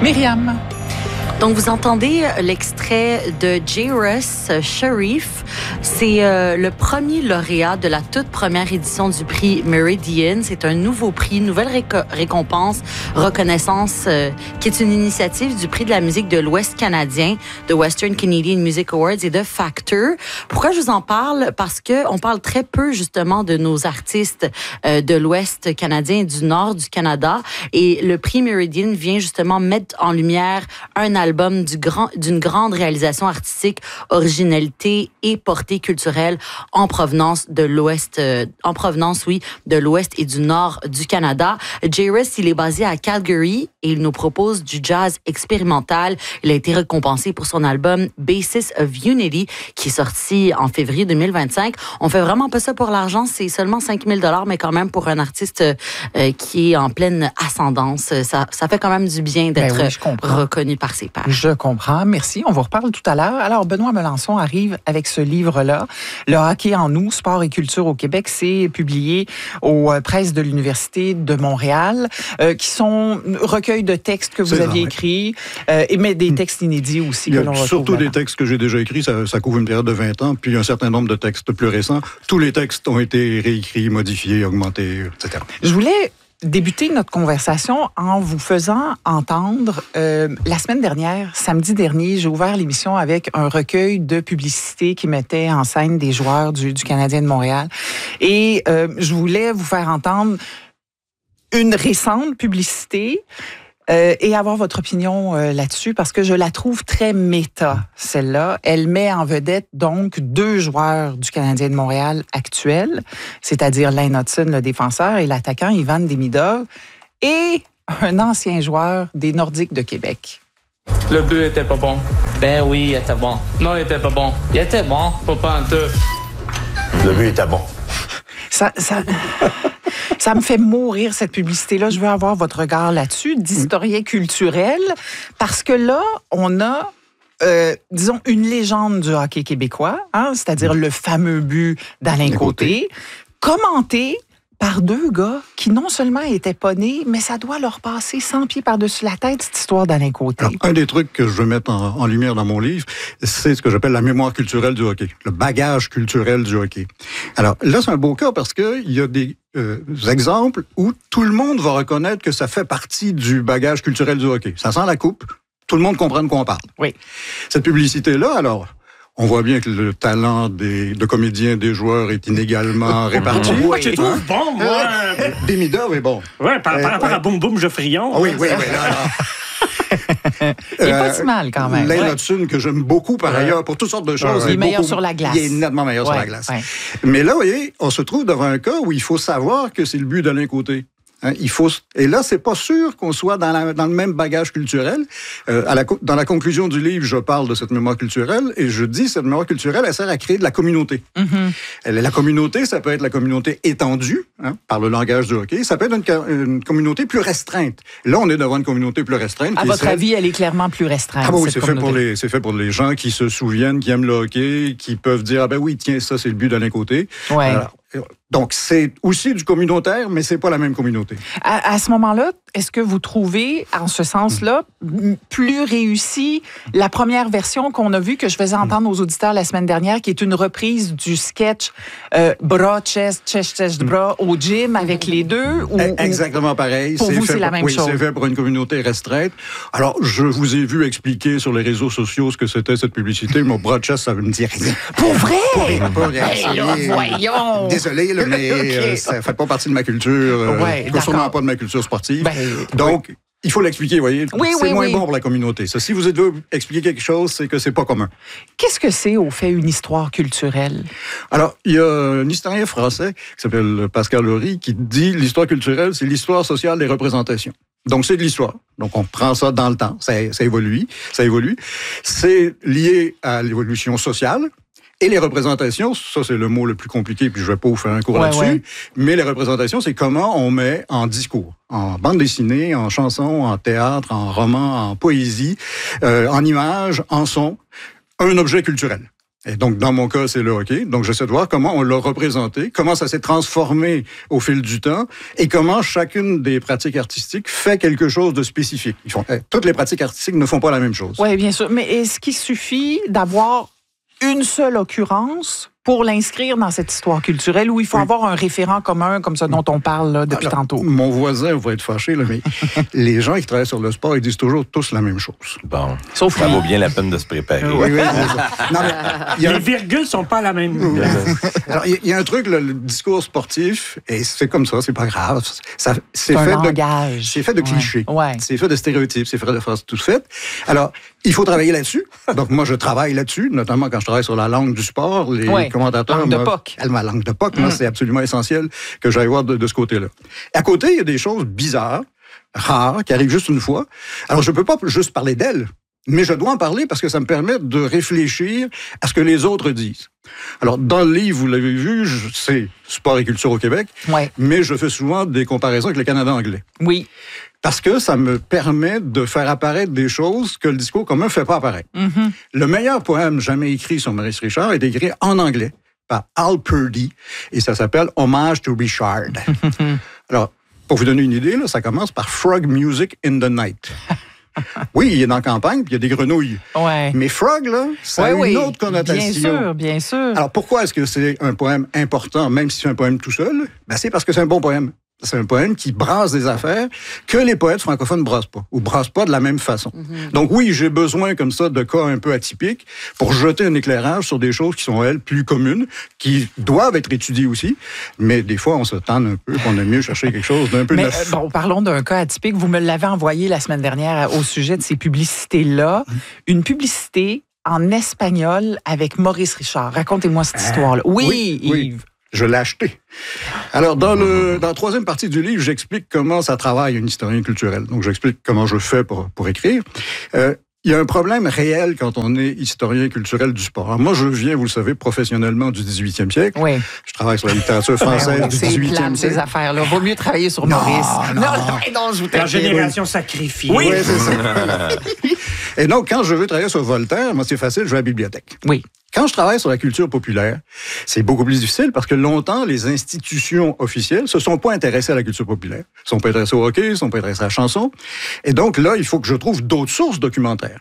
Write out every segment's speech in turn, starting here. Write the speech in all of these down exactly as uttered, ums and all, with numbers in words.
Myriam. Donc, vous entendez l'extrait de Jairus Sharif. C'est euh, le premier lauréat de la toute première édition du prix Meridian. C'est un nouveau prix, une nouvelle réco- récompense, reconnaissance, euh, qui est une initiative du prix de la musique de l'Ouest canadien, de Western Canadian Music Awards et de Factor. Pourquoi je vous en parle? Parce que on parle très peu, justement, de nos artistes euh, de l'Ouest canadien et du Nord du Canada. Et le prix Meridian vient justement mettre en lumière un album album du grand, d'une grande réalisation artistique, originalité et portée culturelle en provenance de l'Ouest, euh, en provenance, oui, de l'Ouest et du Nord du Canada. Jairus, il est basé à Calgary et il nous propose du jazz expérimental. Il a été récompensé pour son album Basis of Unity, qui est sorti en février deux mille vingt-cinq. On fait vraiment pas ça pour l'argent, c'est seulement cinq mille dollars, mais quand même pour un artiste euh, qui est en pleine ascendance, ça, ça fait quand même du bien d'être ben oui, reconnu par ses pairs. Je comprends. Merci. On vous reparle tout à l'heure. Alors, Benoît Melançon arrive avec ce livre-là. Le hockey en nous, sport et culture au Québec. C'est publié aux presses de l'Université de Montréal, euh, qui sont recueils de textes que vous C'est aviez ça, écrits, euh, et mais des textes inédits aussi Il y a que l'on retrouve. surtout là-bas. des textes que j'ai déjà écrits. Ça, ça couvre une période de vingt ans. Puis un certain nombre de textes plus récents. Tous les textes ont été réécrits, modifiés, augmentés, et cetera. Je voulais débuter notre conversation en vous faisant entendre, euh, la semaine dernière, samedi dernier, j'ai ouvert l'émission avec un recueil de publicité qui mettait en scène des joueurs du, du Canadien de Montréal. Et euh, je voulais vous faire entendre une récente publicité euh, et avoir votre opinion euh, là-dessus, parce que je la trouve très méta, celle-là. Elle met en vedette donc deux joueurs du Canadien de Montréal actuels, c'est-à-dire Lane Hutson, le défenseur, et l'attaquant Ivan Demidov, et un ancien joueur des Nordiques de Québec. Le but était pas bon. Ben oui, il était bon. Non, il était pas bon. Il était bon, pas pas en tout. Le but était bon. Ça, ça, ça me fait mourir, cette publicité-là. Je veux avoir votre regard là-dessus, d'historien culturel, parce que là, on a, euh, disons, une légende du hockey québécois, hein, c'est-à-dire le fameux but d'Alain Côté, commenté par deux gars qui non seulement étaient pas nés, mais ça doit leur passer cent pieds par-dessus la tête, cette histoire d'Alain Côté. Alors, un des trucs que je veux mettre en, en lumière dans mon livre, c'est ce que j'appelle la mémoire culturelle du hockey, le bagage culturel du hockey. Alors là, c'est un beau cas parce que il y a des euh, exemples où tout le monde va reconnaître que ça fait partie du bagage culturel du hockey. Ça sent la coupe, tout le monde comprend de quoi on parle. Oui. Cette publicité-là, alors... On voit bien que le talent des, de comédiens des joueurs est inégalement réparti. Moi, je trouve bon, moi. Demidov est bon. Ouais, par, par Euh, rapport ouais. à Boum Boum Geoffrion. Ah oui, oui, oui. Là, là. Il est pas si mal, quand même. Lane Ouais. Hutson, que j'aime beaucoup par ailleurs, pour toutes sortes de choses. Il est meilleur beaucoup- sur la glace. Il est nettement meilleur Ouais, sur la glace. ouais. Mais là, vous voyez, on se trouve devant un cas où il faut savoir que c'est le but d'Alain Côté. Hein, il faut, et là, c'est pas sûr qu'on soit dans, la, dans le même bagage culturel. Euh, à la, dans la conclusion du livre, je parle de cette mémoire culturelle et je dis cette mémoire culturelle, elle sert à créer de la communauté. Mm-hmm. Elle, la communauté, ça peut être la communauté étendue, hein, par le langage du hockey. Ça peut être une, une communauté plus restreinte. Là, on est devant une communauté plus restreinte. À qui votre serait... avis, elle est clairement plus restreinte. Ah bah oui, cette c'est fait, pour communauté. les, c'est fait pour les gens qui se souviennent, qui aiment le hockey, qui peuvent dire, ah ben oui, tiens, ça, c'est le but d'Alain Côté. Ouais. Alors, donc, c'est aussi du communautaire, mais c'est pas la même communauté. À, à ce moment-là, est-ce que vous trouvez, en ce sens-là, m- plus réussi la première version qu'on a vue, que je faisais entendre aux auditeurs la semaine dernière, qui est une reprise du sketch euh, bras, chest, chest, chest, bras au gym avec les deux? Ou, ou- Exactement pareil. Pour vous, fait c'est la pour- même oui, chose. c'est fait pour une communauté restreinte. Alors, je vous ai vu expliquer sur les réseaux sociaux ce que c'était cette publicité. Mon bras de chasse, ça ne me dit rien. Pour vrai? Pas rien. Ben là, voyons! Désolé, là, mais Ok. euh, ça ne fait pas partie de ma culture. Euh, Ouais, pas sûrement d'accord. pas de ma culture sportive. Ben, Donc, il faut l'expliquer, vous voyez. Oui, c'est oui, moins oui. bon pour la communauté. Ça, si vous êtes expliquer quelque chose, c'est que c'est pas commun. Qu'est-ce que c'est, au fait, une histoire culturelle? Alors, il y a un historien français qui s'appelle Pascal Laurie qui dit l'histoire culturelle, c'est l'histoire sociale des représentations. Donc, c'est de l'histoire. Donc, on prend ça dans le temps. Ça, ça évolue. Ça évolue. C'est lié à l'évolution sociale. Et les représentations, ça c'est le mot le plus compliqué, puis je vais pas vous faire un cours Ouais, là-dessus, ouais. mais les représentations, c'est comment on met en discours, en bande dessinée, en chanson, en théâtre, en roman, en poésie, euh, en images, en son, un objet culturel. Et donc, dans mon cas, c'est le hockey. Donc, j'essaie de voir comment on l'a représenté, comment ça s'est transformé au fil du temps et comment chacune des pratiques artistiques fait quelque chose de spécifique. Ils font, eh, toutes les pratiques artistiques ne font pas la même chose. Oui, bien sûr. Mais est-ce qu'il suffit d'avoir une seule occurrence pour l'inscrire dans cette histoire culturelle où il faut oui. avoir un référent commun comme ça dont on parle là, depuis Alors, tantôt? Mon voisin va être fâché, là, mais les gens qui travaillent sur le sport, ils disent toujours tous la même chose. Bon, sauf ça lui. Vaut bien la peine de se préparer. Oui, oui, non, mais, y a... Les virgules sont pas la même. Oui. Alors, il y a un truc, là, le discours sportif, et c'est comme ça, c'est pas grave. Ça, c'est, c'est fait un de, langage. C'est fait de clichés. Ouais. Ouais. C'est fait de stéréotypes, c'est fait de phrases toutes faites. Alors, il faut travailler là-dessus. Donc, moi, je travaille là-dessus, notamment quand je travaille sur la langue du sport. Les ouais. commentateurs... Langue de P O C. Ma langue de P O C, mm. moi, c'est absolument essentiel que j'aille voir de, de ce côté-là. À côté, il y a des choses bizarres, rares, qui arrivent juste une fois. Alors, je peux pas juste parler d'elles, mais je dois en parler parce que ça me permet de réfléchir à ce que les autres disent. Alors, dans le livre, vous l'avez vu, je, c'est Sport et culture au Québec, ouais. mais je fais souvent des comparaisons avec le Canada anglais. Oui. Parce que ça me permet de faire apparaître des choses que le discours commun ne fait pas apparaître. Mm-hmm. Le meilleur poème jamais écrit sur Maurice Richard est écrit en anglais par Al Purdy, et ça s'appelle « Hommage to Richard ». Alors, pour vous donner une idée, là, ça commence par « Frog Music in the Night ». Oui, il est dans la campagne, puis il y a des grenouilles. Ouais. Mais frog, là, ça ouais, a une oui. autre connotation. Bien sûr, bien sûr. Alors, pourquoi est-ce que c'est un poème important, même si c'est un poème tout seul? Ben, c'est parce que c'est un bon poème. C'est un poème qui brasse des affaires que les poètes francophones ne brassent pas, ou brassent pas de la même façon. Mm-hmm. Donc oui, j'ai besoin comme ça de cas un peu atypiques pour jeter un éclairage sur des choses qui sont, elles, plus communes, qui doivent être étudiées aussi, mais des fois, on se tente un peu, qu'on aime mieux chercher quelque chose d'un peu mais, neuf. Euh, bon, parlons d'un cas atypique. Vous me l'avez envoyé la semaine dernière au sujet de ces publicités-là. Mm-hmm. Une publicité en espagnol avec Maurice Richard. Racontez-moi cette ah, histoire-là. Oui, oui, Yves. Oui. Je l'ai acheté. Alors, dans, le, dans la troisième partie du livre, j'explique comment ça travaille un historien culturel. Donc, j'explique comment je fais pour, pour écrire. Euh, il y a un problème réel quand on est historien culturel du sport. Alors, moi, je viens, vous le savez, professionnellement du dix-huitième siècle. Oui. Je travaille sur la littérature française oui, du dix-huitième siècle. Ces affaires-là. Vaut mieux travailler sur non, Maurice. Non, non, non, non, je vous La génération sacrifiée. Oui, oui c'est ça. Et donc, quand je veux travailler sur Voltaire, moi, c'est facile, je vais à la bibliothèque. Oui. Quand je travaille sur la culture populaire, c'est beaucoup plus difficile parce que longtemps, les institutions officielles se sont pas intéressées à la culture populaire. Ils sont pas intéressés au hockey, ils sont pas intéressés à la chanson. Et donc là, il faut que je trouve d'autres sources documentaires.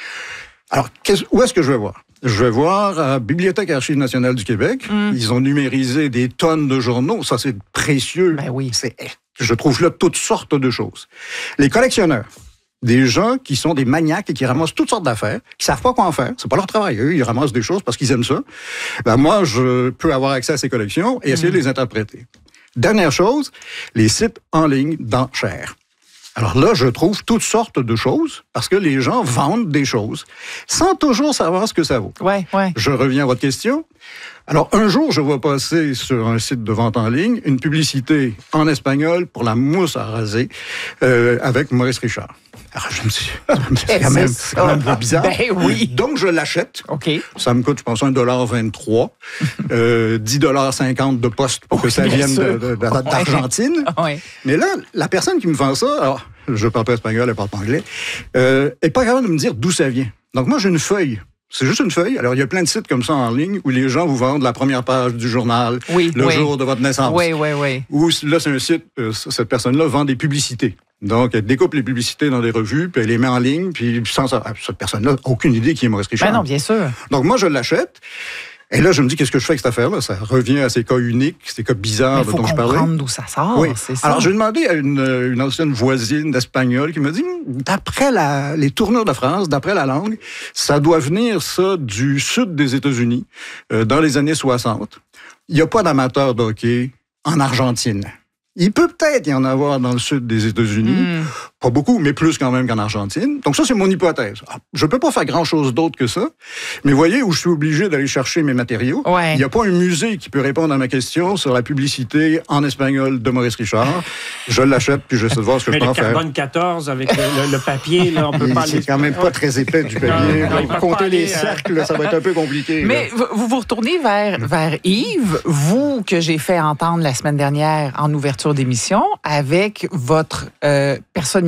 Alors, où est-ce que je vais voir? Je vais voir à la Bibliothèque Archives nationales du Québec. Mm. Ils ont numérisé des tonnes de journaux. Ça, c'est précieux. Ben oui. C'est, je trouve là toutes sortes de choses. Les collectionneurs. Des gens qui sont des maniaques et qui ramassent toutes sortes d'affaires, qui savent pas quoi en faire. C'est pas leur travail. Eux, ils ramassent des choses parce qu'ils aiment ça. Ben, moi, je peux avoir accès à ces collections et essayer mmh. de les interpréter. Dernière chose, les sites en ligne d'enchères. Alors là, je trouve toutes sortes de choses parce que les gens vendent des choses sans toujours savoir ce que ça vaut. Ouais, ouais. Je reviens à votre question. Alors, un jour, je vois passer sur un site de vente en ligne une publicité en espagnol pour la mousse à raser euh, avec Maurice Richard. Alors, je me suis c'est quand même, c'est quand même bizarre. Ben oui. Donc, je l'achète. OK. Ça me coûte, je pense, un dollar vingt-trois, euh, dix dollars cinquante de poste pour que oui, ça vienne de, de, de, d'Argentine. Oui. Mais là, la personne qui me vend ça, alors, je parle pas espagnol, elle parle pas anglais, euh, est pas capable de me dire d'où ça vient. Donc, moi, j'ai une feuille. C'est juste une feuille. Alors, il y a plein de sites comme ça en ligne où les gens vous vendent la première page du journal, oui, le oui. jour de votre naissance. Oui, oui, oui. Ou là, c'est un site, euh, cette personne-là vend des publicités. Donc, elle découpe les publicités dans des revues, puis elle les met en ligne, puis sans ça, cette personne-là n'a aucune idée qui est Maurice Richard. Ben non, bien sûr. Donc, moi, je l'achète. Et là, je me dis, qu'est-ce que je fais avec cette affaire-là? Ça revient à ces cas uniques, ces cas bizarres dont je parlais. Il faut comprendre d'où ça sort, oui. c'est ça. Alors, j'ai demandé à une, une ancienne voisine d'espagnol qui m'a dit, d'après la, les tournures de France, d'après la langue, ça doit venir, ça, du sud des États-Unis, euh, dans les années soixante. Il n'y a pas d'amateurs de hockey en Argentine. Il peut peut-être y en avoir dans le sud des États-Unis. Mm. Pas beaucoup, mais plus quand même qu'en Argentine. Donc ça, c'est mon hypothèse. Je peux pas faire grand-chose d'autre que ça, mais voyez où je suis obligé d'aller chercher mes matériaux. Ouais. Il n'y a pas un musée qui peut répondre à ma question sur la publicité en espagnol de Maurice Richard. Je l'achète, puis j'essaie de voir ce que mais je peux en faire. Mais le carbone quatorze avec le, le, le papier, là, on peut pas... C'est quand même pas très épais du papier. Non, non, compter les cercles, ça va être un peu compliqué. Mais là. vous vous retournez vers, vers Yves, vous que j'ai fait entendre la semaine dernière en ouverture d'émission, avec votre euh, personne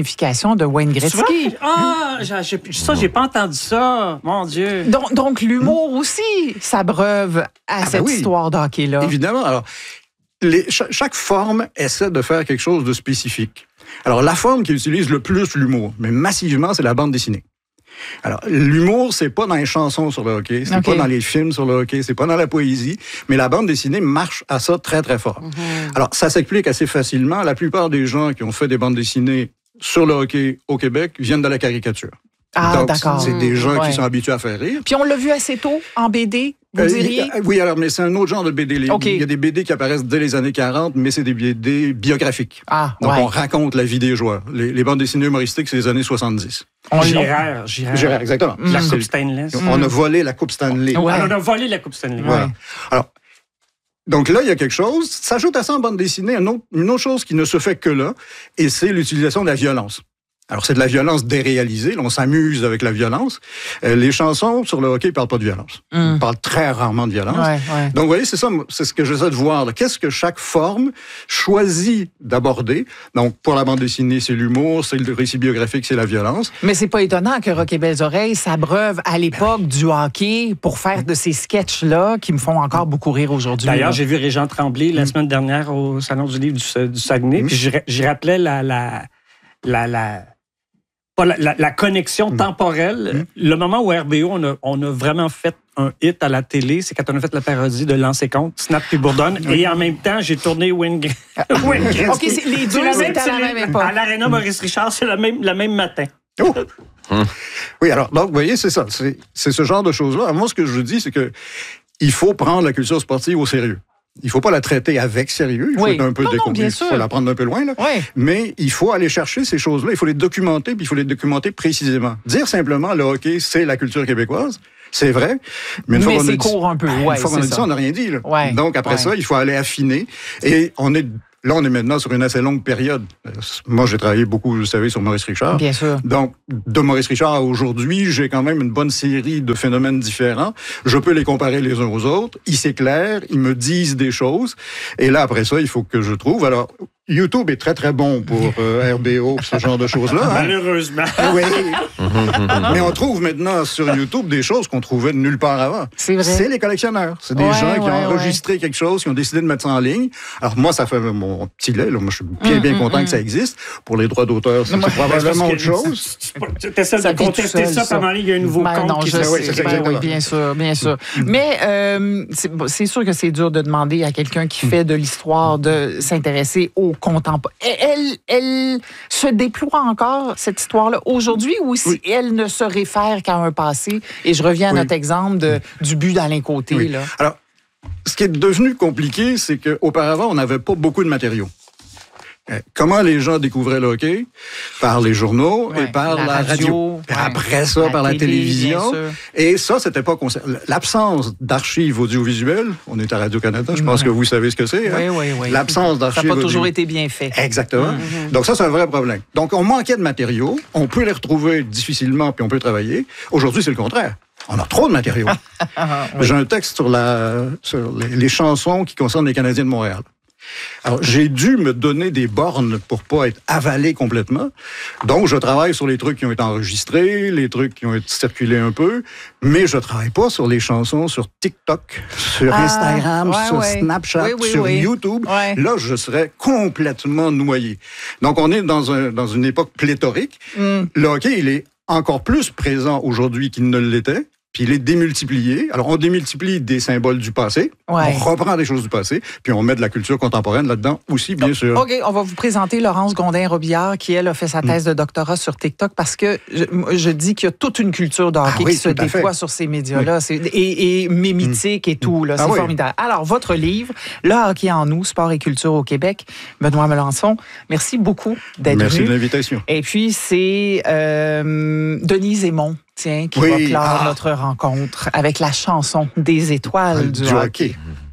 personnification de Wayne Tu vois? Gretzky. Ah, j'ai- j'ai- ça, j'ai pas entendu ça. Mon Dieu. Donc, donc l'humour aussi s'abreuve à Ah, cette ben oui. histoire d'hockey-là. Évidemment. Alors, les, chaque, chaque forme essaie de faire quelque chose de spécifique. Alors, la forme qui utilise le plus l'humour, mais massivement, c'est la bande dessinée. Alors, l'humour, c'est pas dans les chansons sur le hockey, c'est OK. pas dans les films sur le hockey, c'est pas dans la poésie, mais la bande dessinée marche à ça très, très fort. Mm-hmm. Alors, ça s'explique assez facilement. La plupart des gens qui ont fait des bandes dessinées sur le hockey au Québec viennent de la caricature. Ah, Donc, d'accord. c'est des gens Ouais. qui sont habitués à faire rire. Puis on l'a vu assez tôt en B D, vous Euh, diriez? il- oui, alors, mais c'est un autre genre de B D. Les- OK. Il y a des B D qui apparaissent dès les années quarante, mais c'est des B D biographiques. Ah, Donc, ouais. on raconte la vie des joueurs. Les, les bandes dessinées humoristiques, c'est les années soixante-dix. On- Gérard, Gérard. Gérard, exactement. La C'est- Coupe Stainless. On a volé la Coupe Stanley. Ouais. Ah, on a volé la Coupe Stanley. Voilà. Ouais. Alors, donc là, il y a quelque chose. S'ajoute à ça en bande dessinée une autre, une autre chose qui ne se fait que là, et c'est l'utilisation de la violence. Alors, c'est de la violence déréalisée. Là, on s'amuse avec la violence. Euh, les chansons sur le hockey ne parlent pas de violence. Mm. Ils parlent très rarement de violence. Ouais, ouais. Donc, vous voyez, c'est ça, c'est ce que j'essaie de voir. là. Qu'est-ce que chaque forme choisit d'aborder? Donc, pour la bande dessinée, c'est l'humour, c'est le récit biographique, c'est la violence. Mais c'est pas étonnant que Rock et Belles Oreilles s'abreuve à l'époque du hockey pour faire de ces sketchs-là qui me font encore beaucoup rire aujourd'hui. D'ailleurs, là. j'ai vu Régent Tremblay Mm. la semaine dernière au Salon du livre du, du Saguenay, puis j'y j'y rappelais la... la, la, la pas la, la, la connexion Mm. temporelle. Le moment où R B O, on a, on a vraiment fait un hit à la télé, c'est quand on a fait la parodie de Lancer Compte, Snap puis Bourdonne. Et en même temps, j'ai tourné Wayne Gre- Wayne Gretzky. OK, c'est- les deux, C'est la c'est même- à la c'est même les- époque. À l'Arena Maurice Richard, c'est le même, le même matin. Oh! Oui, alors, donc, vous voyez, c'est ça. C'est, c'est ce genre de choses-là. Alors, moi, ce que je vous dis, c'est que il faut prendre la culture sportive au sérieux. Il faut pas la traiter avec sérieux. Il faut Oui. être un peu Non, non, décomplexé. bien Il sûr. faut la prendre un peu loin, là. Ouais. Mais il faut aller chercher ces choses-là. Il faut les documenter, puis il faut les documenter précisément. Dire simplement, le hockey, c'est la culture québécoise. C'est vrai. Mais une fois Mais qu'on a c'est dit- court un peu. une Ouais, fois qu'on a c'est dit ça. ça, on n'a rien dit, là. Ouais. Donc, après Ouais. ça, il faut aller affiner. Et on est, là, on est maintenant sur une assez longue période. Euh, Moi, j'ai travaillé beaucoup, vous savez, sur Maurice Richard. Bien sûr. Donc, de Maurice Richard à aujourd'hui, j'ai quand même une bonne série de phénomènes différents. Je peux les comparer les uns aux autres. Ils s'éclairent, ils me disent des choses. Et là, après ça, il faut que je trouve. Alors, YouTube est très, très bon pour euh, R B O, ce genre de choses-là. hein. Malheureusement. Oui. Mais on trouve maintenant sur YouTube des choses qu'on trouvait de nulle part avant. C'est vrai. C'est les collectionneurs. C'est des Ouais, gens qui ouais, ont enregistré quelque chose, qui ont décidé de mettre ça en ligne. Alors moi, ça fait mon petit lait. Là. Moi, je suis bien, bien content que ça existe. Pour les droits d'auteur, c'est c'est probablement autre chose. Tu essaies Ça de vit tout contester seul, ça, ça. pendant il y a un nouveau Ben compte non, qui je se- sais. oui, c'est ça, Ben exactement. oui, bien sûr, bien sûr. Mais euh, c'est bon, c'est sûr que c'est dur de demander à quelqu'un qui fait de l'histoire de s'intéresser au contemporain. Elle, elle se déploie encore, cette histoire-là, aujourd'hui, ou si Oui. elle ne se réfère qu'à un passé? Et je reviens à Oui. notre exemple de, du but d'Alain Côté. Oui. Là. Alors, ce qui est devenu compliqué, c'est qu'auparavant, on n'avait pas beaucoup de matériaux. Euh, Comment les gens découvraient le hockey? Par les journaux Ouais, et par la la, radio. radio, Puis ouais. après ça, La par la télé, télévision. bien sûr. Et ça, c'était pas concer- l'absence d'archives audiovisuelles. On est à Radio-Canada, je pense que vous savez ce que c'est. hein? Oui, oui, oui. L'absence Ça d'archives n'a pas toujours audio- été bien fait. Exactement. Donc ça, c'est un vrai problème. Donc on manquait de matériaux, on peut les retrouver difficilement, puis on peut travailler. Aujourd'hui, c'est le contraire. On a trop de matériaux. J'ai un texte sur, la, sur les, les chansons qui concernent les Canadiens de Montréal. Alors, j'ai dû me donner des bornes pour pas être avalé complètement. Donc, je travaille sur les trucs qui ont été enregistrés, les trucs qui ont été circulés un peu, mais je travaille pas sur les chansons sur TikTok, sur Ah, Instagram, ouais, sur ouais. Snapchat, Oui, oui, sur oui. YouTube. Ouais. Là, je serais complètement noyé. Donc, on est dans, un, dans une époque pléthorique. Mm. Le hockey, il est encore plus présent aujourd'hui qu'il ne l'était. Puis il est démultiplié. Alors, on démultiplie des symboles du passé, Ouais. on reprend des choses du passé, puis on met de la culture contemporaine là-dedans aussi, bien sûr. OK, on va vous présenter Laurence Gondin-Robillard, qui, elle, a fait sa thèse de doctorat sur TikTok parce que je, je dis qu'il y a toute une culture de hockey Ah oui, qui se tout à fait. déploie sur ces médias-là. C'est- Et, et mimétique et tout. Là, Ah c'est oui. formidable. Alors, votre livre, Le hockey en nous, sport et culture au Québec, Benoît Melançon, merci beaucoup d'être Merci venu. de l'invitation. Et puis, c'est euh, Denise Aymon, tiens, qui Oui, va clore ah. notre rencontre avec la chanson des étoiles du, Du hockey. hockey.